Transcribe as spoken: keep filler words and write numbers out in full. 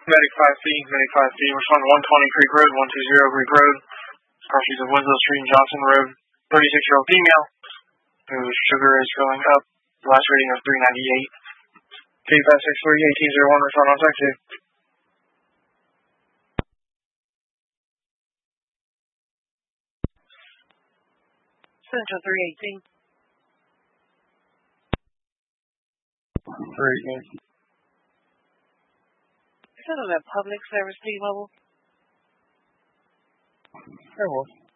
Medic five C, Medic five C, respond to one twenty Creek Road, one two zero Creek Road. Cross streets of Winslow Street and Johnson Road. thirty-six-year-old female whose sugar is going up. Last reading of three ninety-eight. K five six three, eighteen oh one, respond on text two. Central three eighteen. three eighteen. Is that on that public service T-Mobile? There was.